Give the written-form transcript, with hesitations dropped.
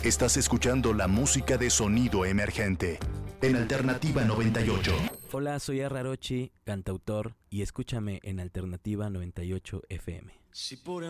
Estás escuchando la música de Sonido Emergente en Alternativa 98. Hola, soy Arrarochi, cantautor, y escúchame en Alternativa 98 FM. Si por